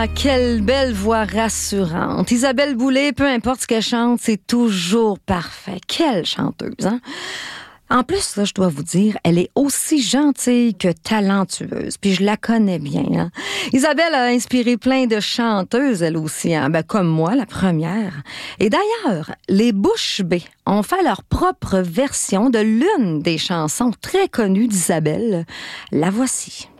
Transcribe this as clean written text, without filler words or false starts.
quelle belle voix rassurante. Isabelle Boulay, peu importe ce qu'elle chante, c'est toujours parfait. Quelle chanteuse, hein? En plus, là, je dois vous dire, elle est aussi gentille que talentueuse. Puis je la connais bien. Hein? Isabelle a inspiré plein de chanteuses, elle aussi, hein? Comme moi, la première. Et d'ailleurs, les Bouches Bées ont fait leur propre version de l'une des chansons très connues d'Isabelle. La voici.